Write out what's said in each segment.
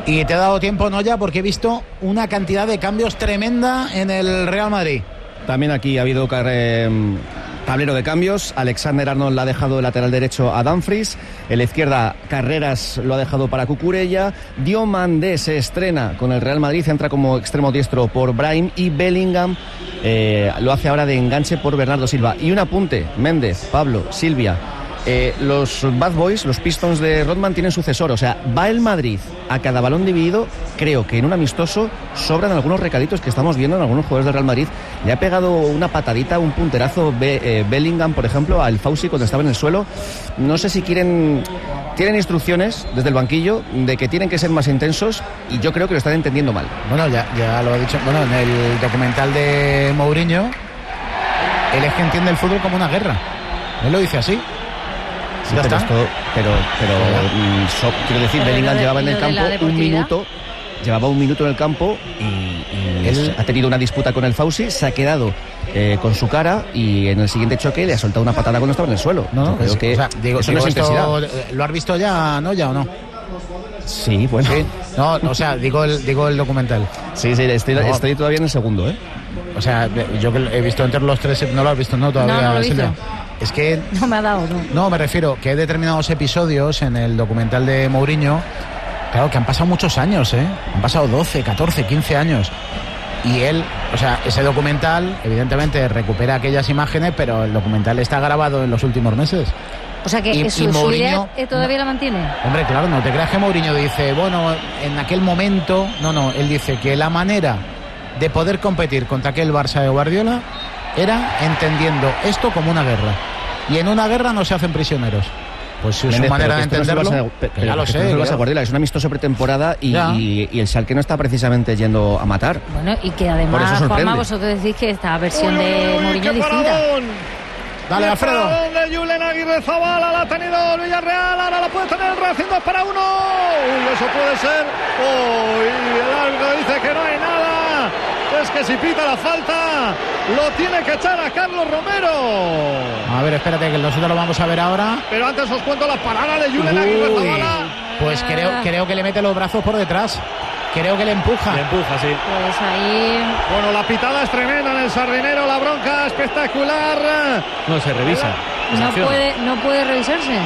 Y te he dado tiempo, ¿no? Ya, porque he visto una cantidad de cambios tremenda en el Real Madrid. También aquí ha habido tablero de cambios. Alexander-Arnold le ha dejado el lateral derecho a Dumfries. En la izquierda, Carreras lo ha dejado para Cucurella. Diomandé se estrena con el Real Madrid, entra como extremo diestro por Brahim. Y Bellingham lo hace ahora de enganche por Bernardo Silva. Y un apunte, Méndez, Pablo, Silvia. Los Bad Boys, los Pistons de Rodman tienen sucesor, o sea, va el Madrid a cada balón dividido. Creo que en un amistoso sobran algunos recaditos que estamos viendo en algunos jugadores del Real Madrid. Le ha pegado una patadita, un punterazo Bellingham, por ejemplo, al Fauci cuando estaba en el suelo. No sé si tienen instrucciones desde el banquillo de que tienen que ser más intensos, y yo creo que lo están entendiendo mal. Bueno, ya lo he dicho, bueno, en el documental de Mourinho, él es que entiende el fútbol como una guerra. Él lo dice así. Sí, pero quiero decir, Bellingham llevaba en el campo un minuto en el campo y él ha tenido una disputa con el Fauci, se ha quedado con su cara, y en el siguiente choque le ha soltado una patada cuando estaba en el suelo. No, creo que eso no es intensidad. ¿Lo has visto ya, no? ¿Ya o no? Sí, bueno. Sí. No, o sea, digo el documental. Sí, estoy todavía en el segundo, O sea, yo que he visto entre los tres, ¿no lo has visto? No, todavía. No lo he visto. Es que no me ha dado, no, me refiero que hay determinados episodios en el documental de Mourinho, claro, que han pasado muchos años, han pasado 12, 14, 15 años, y él, o sea, ese documental evidentemente recupera aquellas imágenes, pero el documental está grabado en los últimos meses. O sea que su idea todavía la mantiene. Hombre, claro, no te creas que Mourinho dice, bueno, en aquel momento, no, él dice que la manera de poder competir contra aquel Barça de Guardiola era entendiendo esto como una guerra. Y en una guerra no se hacen prisioneros. Pues si es su manera de entenderlo, ya lo sé. No Guardiola, es un amistoso pretemporada y el Schalke no está precisamente yendo a matar. Bueno, y que además, Juanma, vosotros decís que esta versión de Mourinho es distinta. Dale, Alfredo. De Julen Aguirrezabala, la ha tenido el Villarreal, ahora la puede tener el Racing 2-1. Uy, eso puede ser. Uy, el árbitro dice que no hay nada. Es que si pita la falta, lo tiene que echar a Carlos Romero. A ver, espérate, que nosotros lo vamos a ver ahora. Pero antes os cuento la parada de Julen Aguirrezabala. Pues creo que le mete los brazos por detrás. Creo que le empuja. Le empuja, sí. Pues ahí... Bueno, la pitada es tremenda en el Sardinero, la bronca espectacular. No, se revisa. ¿No puede revisarse?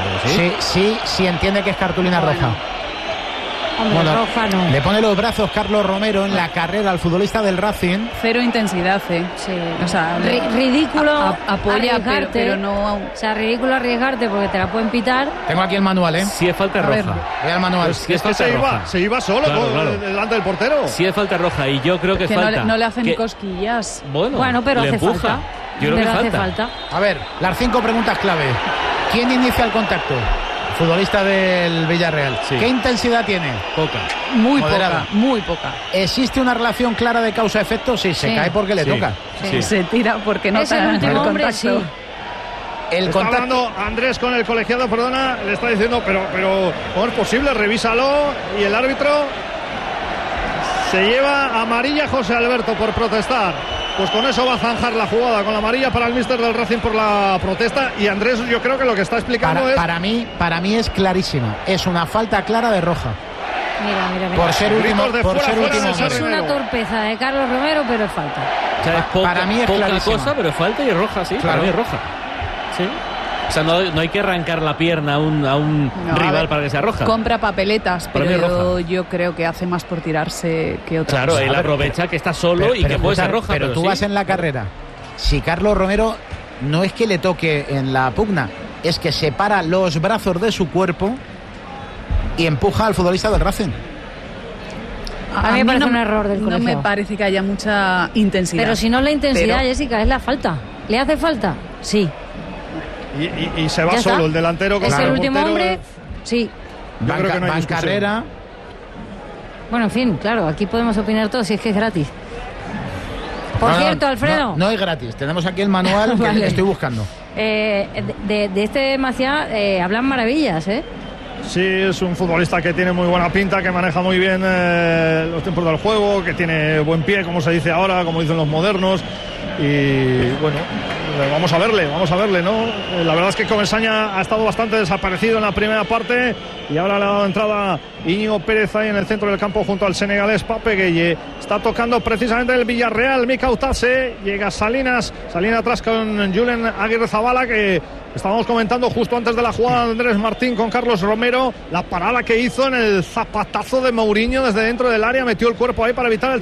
Sí, entiende que es cartulina roja. Hombre, roja no. Le pone los brazos Carlos Romero en la carrera al futbolista del Racing. Cero intensidad, Sí. O sea, ridículo apoya, pero no... O sea, ridículo arriesgarte porque te la pueden pitar. Tengo aquí el manual, Si es falta roja. Voy al manual. Si es falta roja. Se iba solo delante del portero. Si es falta roja, y yo creo que es falta. No le hacen ni cosquillas. Bueno, pero hace falta. Yo creo que falta. A ver, las 5 preguntas clave. ¿Quién inicia el contacto? Futbolista del Villarreal. Sí. ¿Qué intensidad tiene? Poca. Muy poca. ¿Existe una relación clara de causa-efecto? Sí, se cae porque le toca. Sí. Se tira porque no es el último hombre, sí. El contacto. Está hablando Andrés con el colegiado, le está diciendo, pero ¿cómo es posible? Revísalo. Y el árbitro se lleva amarilla José Alberto por protestar. Pues con eso va a zanjar la jugada, con la amarilla para el míster del Racing por la protesta. Y Andrés, yo creo que lo que está explicando para mí es clarísima. Es una falta clara de roja. Mira. Por ser último. Es una torpeza de Carlos Romero, pero es falta. O sea, es para mí es poca clarísima. cosa, pero es falta y es roja, sí. Claro. Para mí es roja. Sí. O sea, no hay que arrancar la pierna a un rival para que sea roja. Compra papeletas, pero yo creo que hace más por tirarse que otra. Claro, él aprovecha que está solo y que puede ser roja. Pero tú vas en la carrera. Si Carlos Romero no es que le toque en la pugna, es que separa los brazos de su cuerpo y empuja al futbolista del Racing. A mí me parece un error del colegio. No me parece que haya mucha intensidad. Pero si no es la intensidad, Jessica, es la falta. ¿Le hace falta? Sí. Y se va solo el delantero. Es el último hombre, sí. Yo creo que no hay carrera. Bueno, en fin, claro, aquí podemos opinar todos si es que es gratis. Por cierto, Alfredo. No es gratis, tenemos aquí el manual que estoy buscando. De este Maciá hablan maravillas, Sí, es un futbolista que tiene muy buena pinta, que maneja muy bien los tiempos del juego, que tiene buen pie, como se dice ahora, como dicen los modernos. Y bueno, Vamos a verle, ¿no? La verdad es que Comesaña ha estado bastante desaparecido en la primera parte y ahora le ha dado entrada Íñigo Pérez ahí en el centro del campo junto al senegalés Pape Gueye. Está tocando precisamente el Villarreal, Mika Utase, llega Salinas atrás con Julen Aguirre Zabala, que estábamos comentando justo antes de la jugada de Andrés Martín con Carlos Romero, la parada que hizo en el zapatazo de Mourinho desde dentro del área, metió el cuerpo ahí para evitar el